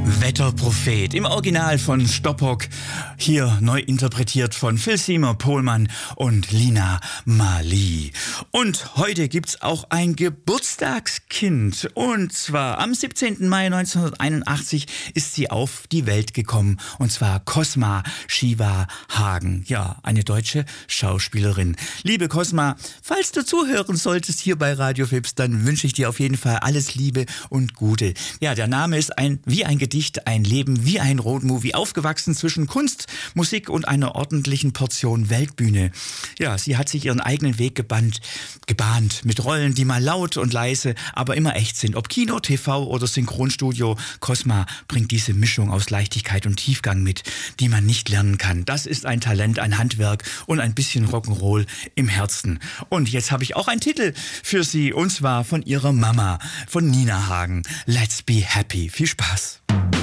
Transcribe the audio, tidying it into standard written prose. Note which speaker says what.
Speaker 1: Wetterprophet im Original von Stoppock, hier neu interpretiert von Phil Seymour Pohlmann und Lina Marley. Und heute gibt's auch ein Geburtstagskind, und zwar am 17. Mai 1981 ist sie auf die Welt gekommen, und zwar Cosma Shiva Hagen, ja, eine deutsche Schauspielerin. Liebe Cosma, falls du zuhören solltest hier bei Radio Fips, dann wünsche ich dir auf jeden Fall alles Liebe und Gute. Ja, der Name ist wie ein Gedicht, ein Leben wie ein Roadmovie, aufgewachsen zwischen Kunst, Musik und einer ordentlichen Portion Weltbühne. Ja, sie hat sich ihren eigenen Weg gebahnt mit Rollen, die mal laut und leise, aber immer echt sind. Ob Kino, TV oder Synchronstudio, Cosma bringt diese Mischung aus Leichtigkeit und Tiefgang mit, die man nicht lernen kann. Das ist ein Talent, ein Handwerk und ein bisschen Rock'n'Roll im Herzen. Und jetzt habe ich auch einen Titel für sie, und zwar von ihrer Mama, von Nina Hagen. Let's be happy. Viel Spaß.